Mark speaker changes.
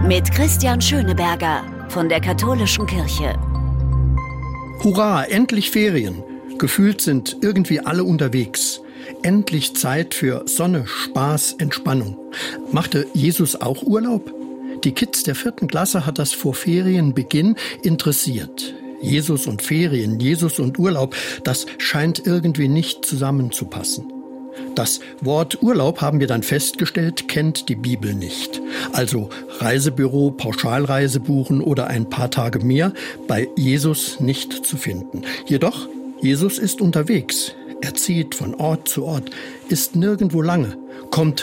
Speaker 1: Mit Christian Schöneberger von der Katholischen Kirche.
Speaker 2: Hurra, endlich Ferien. Gefühlt sind irgendwie alle unterwegs. Endlich Zeit für Sonne, Spaß, Entspannung. Machte Jesus auch Urlaub? Die Kids der 4. Klasse hat das vor Ferienbeginn interessiert. Jesus und Ferien, Jesus und Urlaub, das scheint irgendwie nicht zusammenzupassen. Das Wort Urlaub, haben wir dann festgestellt, kennt die Bibel nicht. Also Reisebüro, Pauschalreise buchen oder ein paar Tage mehr, bei Jesus nicht zu finden. Jedoch, Jesus ist unterwegs. Er zieht von Ort zu Ort, ist nirgendwo lange, kommt